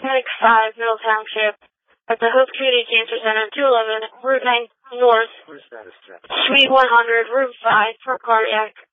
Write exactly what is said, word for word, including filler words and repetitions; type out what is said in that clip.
Clinic five, Middle Township, at the Hope Community Cancer Center, two eleven, Route nine North, Suite one hundred, Route five, for cardiac.